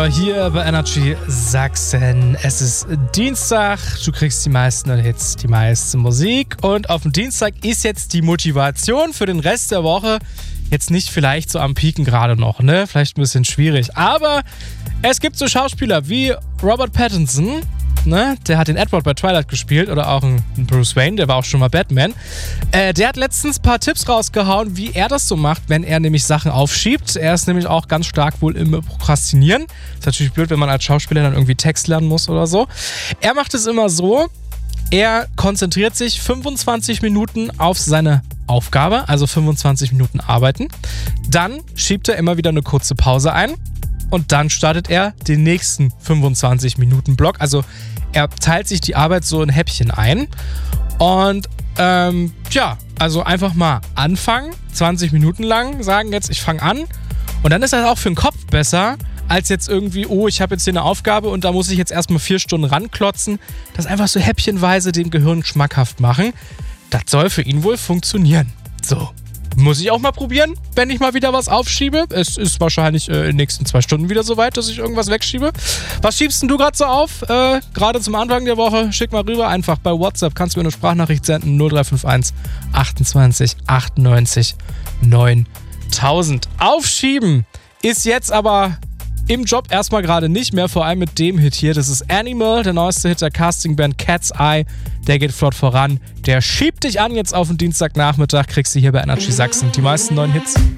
hier bei Energy Sachsen. Es ist Dienstag, du kriegst die meisten Hits, die meiste Musik. Und auf dem Dienstag ist jetzt die Motivation für den Rest der Woche jetzt nicht vielleicht so am Pieken gerade noch, ne? Vielleicht ein bisschen schwierig. Aber es gibt so Schauspieler wie Robert Pattinson, ne? Der hat den Edward bei Twilight gespielt, oder auch einen Bruce Wayne, der war auch schon mal Batman. Der hat letztens ein paar Tipps rausgehauen, wie er das so macht, wenn er nämlich Sachen aufschiebt. Er ist nämlich auch ganz stark wohl im Prokrastinieren. Ist natürlich blöd, wenn man als Schauspieler dann irgendwie Text lernen muss oder so. Er macht es immer so, er konzentriert sich 25 Minuten auf seine Aufgabe, also 25 Minuten arbeiten. Dann schiebt er immer wieder eine kurze Pause ein. Und dann startet er den nächsten 25-Minuten-Block. Also er teilt sich die Arbeit so in Häppchen ein. Und also einfach mal anfangen, 20 Minuten lang, sagen jetzt, ich fange an. Und dann ist das auch für den Kopf besser, als jetzt irgendwie, oh, ich habe jetzt hier eine Aufgabe und da muss ich jetzt erstmal 4 Stunden ranklotzen. Das einfach so häppchenweise dem Gehirn schmackhaft machen. Das soll für ihn wohl funktionieren. So. Muss ich auch mal probieren, wenn ich mal wieder was aufschiebe. Es ist wahrscheinlich in den nächsten 2 Stunden wieder soweit, dass ich irgendwas wegschiebe. Was schiebst denn du gerade so auf? Gerade zum Anfang der Woche. Schick mal rüber, einfach bei WhatsApp. Kannst du mir eine Sprachnachricht senden. 0351 28 98 9000. Aufschieben ist jetzt aber im Job erstmal gerade nicht mehr, vor allem mit dem Hit hier. Das ist Animal, der neueste Hit der Castingband Cat's Eye. Der geht flott voran. Der schiebt dich an jetzt auf den Dienstagnachmittag. Kriegst du hier bei Energy Sachsen die meisten neuen Hits.